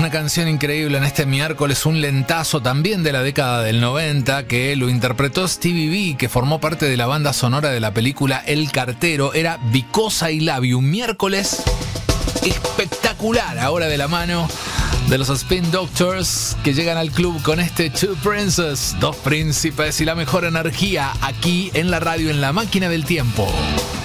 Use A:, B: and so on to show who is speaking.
A: Una canción increíble en este miércoles, un lentazo también de la década del 90 que lo interpretó Stevie V, que formó parte de la banda sonora de la película El Cartero. Era Because I Love You. Un miércoles espectacular, ahora de la mano de los Spin Doctors, que llegan al club con este Two Princes, dos príncipes y la mejor energía aquí en la radio, en la máquina del tiempo.